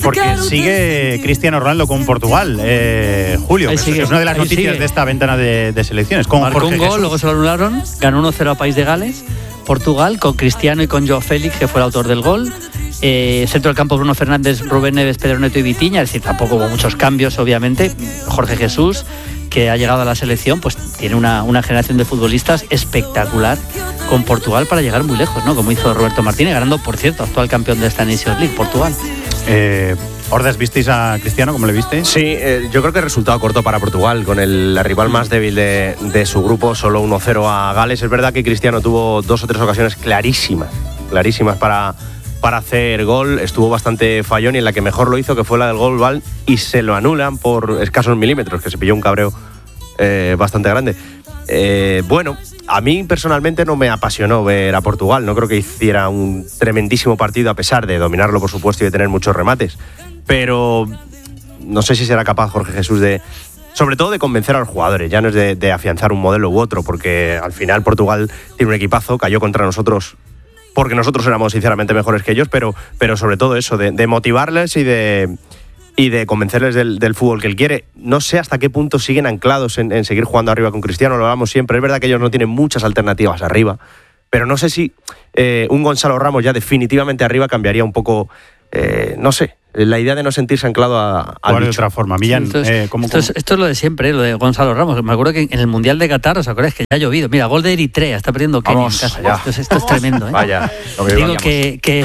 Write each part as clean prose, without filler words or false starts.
Porque sigue Cristiano Ronaldo con Portugal, Julio, que es una de las noticias de esta ventana de selecciones. Con marcó Jorge un gol, Jesús. luego se lo anularon, ganó 1-0 a País de Gales, Portugal, con Cristiano y con Joao Félix, que fue el autor del gol. Centro del campo, Bruno Fernández, Rubén Neves, Pedro Neto y Vitinha, es decir, tampoco hubo muchos cambios, obviamente. Jorge Jesús, que ha llegado a la selección, pues tiene una generación de futbolistas espectacular con Portugal para llegar muy lejos, ¿no? Como hizo Roberto Martínez, ganando, por cierto, actual campeón de esta Nations League, Portugal. Hordas, ¿visteis a Cristiano? ¿Cómo le visteis? Sí, yo creo que resultado corto para Portugal, con la rival más débil de su grupo, solo 1-0 a Gales. Es verdad que Cristiano tuvo 2 o 3 ocasiones clarísimas para hacer gol. Estuvo bastante fallón y en la que mejor lo hizo, que fue la del gol, y se lo anulan por escasos milímetros, que se pilló un cabreo bastante grande. Bueno, a mí personalmente no me apasionó ver a Portugal. No creo que hiciera un tremendísimo partido, a pesar de dominarlo, por supuesto, y de tener muchos remates. Pero no sé si será capaz Jorge Jesús sobre todo de convencer a los jugadores. Ya no es de afianzar un modelo u otro, porque al final Portugal tiene un equipazo, cayó contra nosotros porque nosotros éramos sinceramente mejores que ellos, pero sobre todo eso, de motivarles y de convencerles del fútbol que él quiere. No sé hasta qué punto siguen anclados en seguir jugando arriba con Cristiano, lo hablamos siempre. Es verdad que ellos no tienen muchas alternativas arriba, pero no sé si un Gonzalo Ramos ya definitivamente arriba cambiaría un poco, no sé, la idea de no sentirse anclado al de otra forma. Millán, esto es lo de siempre, lo de Gonzalo Ramos. Me acuerdo que en el Mundial de Qatar, ¿os acordáis que ya ha llovido? Mira, gol de Eritrea, está perdiendo Kenia en casa. Esto es tremendo, ¿eh? Vaya, digo que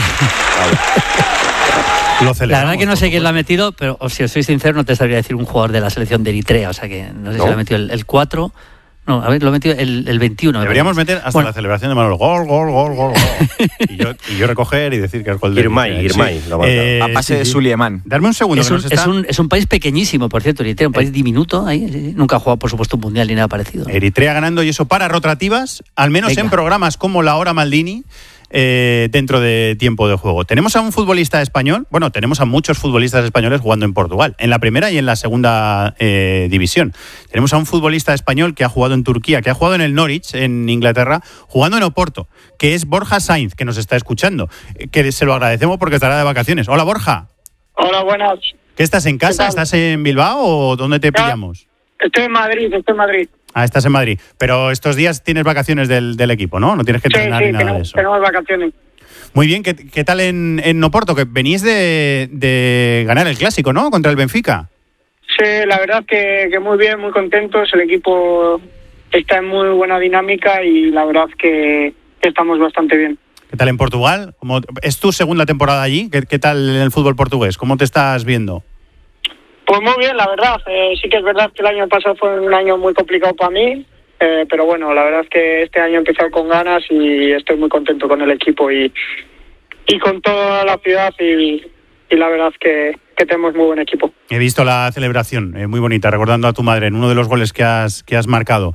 la verdad que no sé quién lo ha metido, pero si os soy sincero, no te sabría decir un jugador de la selección de Eritrea. O sea que no sé si lo ha metido el 4. No, a ver, lo he metido el 21. Deberíamos meter hasta la celebración de Manuel. Gol. y yo recoger y decir que es gol de Irmay. A pase de Suleiman. Darme un segundo. Es un país pequeñísimo, por cierto, Eritrea, un país diminuto. Ahí, nunca ha jugado, por supuesto, un mundial ni nada parecido. Eritrea ganando, y eso para rotativas, al menos en programas como La Hora Maldini. Dentro de tiempo de juego. Tenemos a un futbolista español, tenemos a muchos futbolistas españoles jugando en Portugal, en la primera y en la segunda división. Tenemos a un futbolista español que ha jugado en Turquía, que ha jugado en el Norwich, en Inglaterra, jugando en Oporto, que es Borja Sainz, que nos está escuchando, que se lo agradecemos porque estará de vacaciones. Hola, Borja. Hola, buenas. ¿Qué estás en casa? ¿Estás en Bilbao o dónde te pillamos? Estoy en Madrid. Ah, estás en Madrid. Pero estos días tienes vacaciones del equipo, ¿no? No tienes que entrenar ni nada de eso. Tenemos vacaciones. Muy bien. ¿Qué tal en Oporto? Que venís de ganar el Clásico, ¿no? Contra el Benfica. Sí, la verdad que muy bien, muy contentos. El equipo está en muy buena dinámica y la verdad que estamos bastante bien. ¿Qué tal en Portugal? ¿Es tu segunda temporada allí? ¿Qué tal en el fútbol portugués? ¿Cómo te estás viendo? Pues muy bien, la verdad. Sí que es verdad que el año pasado fue un año muy complicado para mí, pero bueno, la verdad es que este año he empezado con ganas y estoy muy contento con el equipo y con toda la ciudad y la verdad es que tenemos muy buen equipo. He visto la celebración, muy bonita, recordando a tu madre en uno de los goles que has marcado.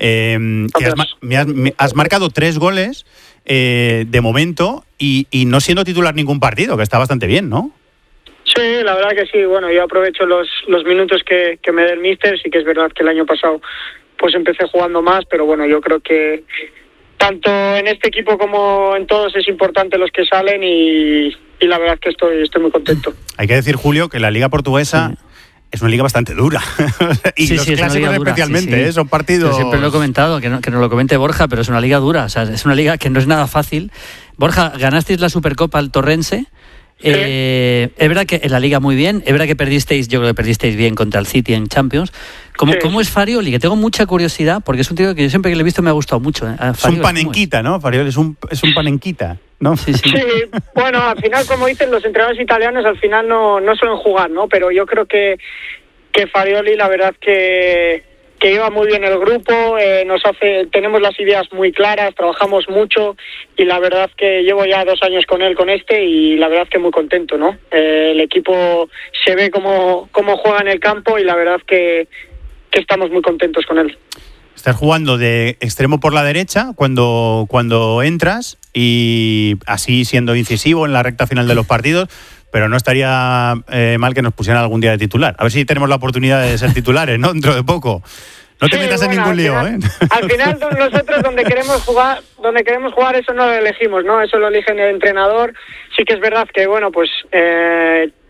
Has marcado 3 goles de momento y no siendo titular ningún partido, que está bastante bien, ¿no? Sí, la verdad que sí. Bueno, yo aprovecho los minutos que me dé el míster. Sí que es verdad que el año pasado pues empecé jugando más, pero bueno, yo creo que tanto en este equipo como en todos es importante los que salen y la verdad que estoy muy contento. Hay que decir, Julio, que la Liga Portuguesa es una liga bastante dura. Y los clásicos especialmente, son partidos... Yo siempre lo he comentado, que no lo comente Borja, pero es una liga dura. O sea, es una liga que no es nada fácil. Borja, ganasteis la Supercopa al Torrense. Sí. Es verdad que en la Liga muy bien, es verdad que yo creo que perdisteis bien contra el City en Champions. ¿Cómo es Farioli? Que tengo mucha curiosidad, porque es un tío que yo siempre que le he visto me ha gustado mucho. Es un panenquita, ¿no? Farioli es un panenquita, ¿no? Sí, bueno, al final, como dicen los entrenadores italianos, al final no suelen jugar, ¿no? Pero yo creo que Farioli, la verdad que lleva muy bien el grupo, tenemos las ideas muy claras, trabajamos mucho y la verdad que llevo ya 2 años con él, y la verdad que muy contento, ¿no? El equipo se ve cómo juega en el campo y la verdad que estamos muy contentos con él. Estás jugando de extremo por la derecha cuando entras y así siendo incisivo en la recta final de los partidos, pero no estaría mal que nos pusieran algún día de titular. A ver si tenemos la oportunidad de ser titulares, ¿no? Dentro de poco. No te metas en ningún lío, ¿eh? Al final nosotros donde queremos jugar eso no lo elegimos, ¿no? Eso lo elige el entrenador. Sí que es verdad que, bueno, pues queremos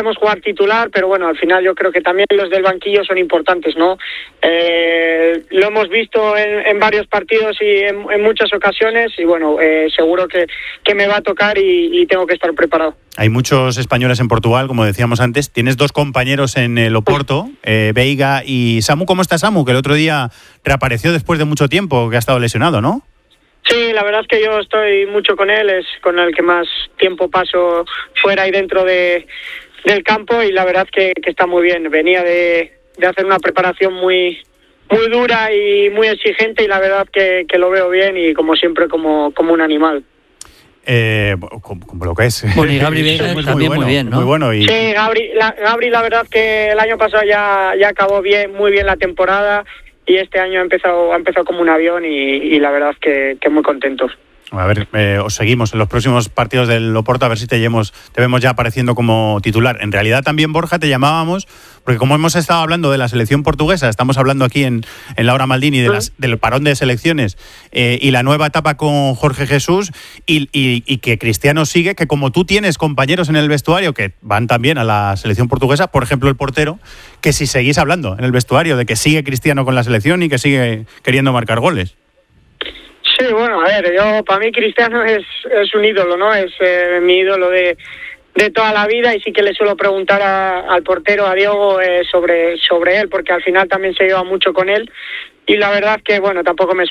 queremos jugar titular, pero bueno, al final yo creo que también los del banquillo son importantes, ¿no? Lo hemos visto en varios partidos y en muchas ocasiones y bueno, seguro que me va a tocar y tengo que estar preparado. Hay muchos españoles en Portugal, como decíamos antes. Tienes 2 compañeros en el Oporto, Veiga y Samu. ¿Cómo está Samu? Que el otro día reapareció después de mucho tiempo, que ha estado lesionado, ¿no? Sí, la verdad es que yo estoy mucho con él, es con el que más tiempo paso fuera y dentro del campo y la verdad que está muy bien. Venía de hacer una preparación muy dura y muy exigente y la verdad que lo veo bien y como siempre como un animal. Como lo que es. Bueno, y Gabri Veiga también bueno, muy bien, ¿no? Muy bueno. Y... Sí, Gabri la verdad que el año pasado ya acabó muy bien la temporada y este año ha empezado como un avión y la verdad que muy contentos. A ver, os seguimos en los próximos partidos del Oporto, a ver si te vemos ya apareciendo como titular. En realidad también, Borja, te llamábamos, porque como hemos estado hablando de la selección portuguesa, estamos hablando aquí en la hora Maldini del parón de selecciones y la nueva etapa con Jorge Jesús y que Cristiano sigue, que como tú tienes compañeros en el vestuario que van también a la selección portuguesa, por ejemplo el portero, que si seguís hablando en el vestuario de que sigue Cristiano con la selección y que sigue queriendo marcar goles. Sí, bueno, a ver, para mí Cristiano es un ídolo, ¿no? Es mi ídolo de toda la vida y sí que le suelo preguntar al portero, a Diego, sobre él, porque al final también se lleva mucho con él y la verdad que, bueno, tampoco me